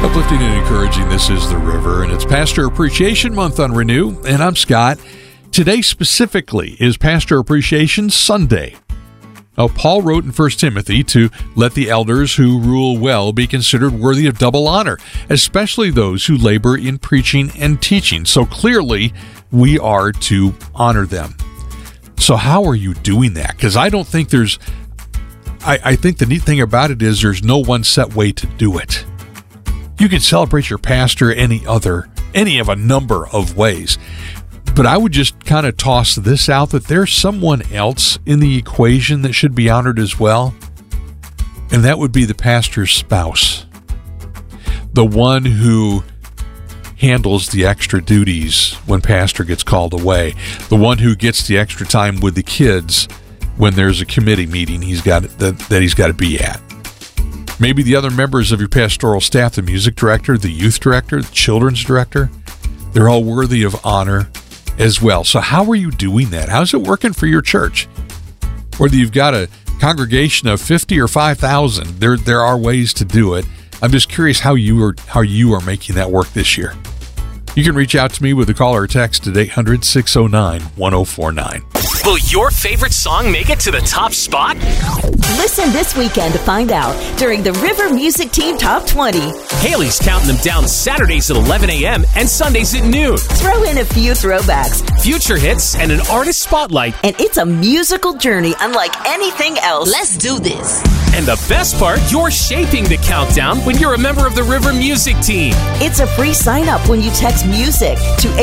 Uplifting and encouraging, this is The River, and it's Pastor Appreciation Month on Renew, and I'm Scott. Today specifically is Pastor Appreciation Sunday. Now, Paul wrote in 1 Timothy to let the elders who rule well be considered worthy of double honor, especially those who labor in preaching and teaching. So clearly, we are to honor them. So how are you doing that? Because I don't think there's... I think the neat thing about it is there's no one set way to do it. You can celebrate your pastor any of a number of ways. But I would just kind of toss this out that there's someone else in the equation that should be honored as well. And that would be the pastor's spouse. The one who handles the extra duties when pastor gets called away. The one who gets the extra time with the kids when there's a committee meeting he's got to be at. Maybe the other members of your pastoral staff, the music director, the youth director, the children's director, they're all worthy of honor as well. So how are you doing that? How's it working for your church? Whether you've got a congregation of 50 or 5,000, there are ways to do it. I'm just curious how you are making that work this year. You can reach out to me with a call or a text at 800-609-1049. Will your favorite song make it to the top spot? Listen this weekend to find out during the River Music Team Top 20. Haley's counting them down Saturdays at 11 a.m. and Sundays at noon. Throw in a few throwbacks, Future hits, and an artist spotlight. and it's a musical journey unlike anything else. Let's do this. And the best part, you're shaping the countdown when you're a member of the River Music Team. It's a free sign-up when you text MUSIC to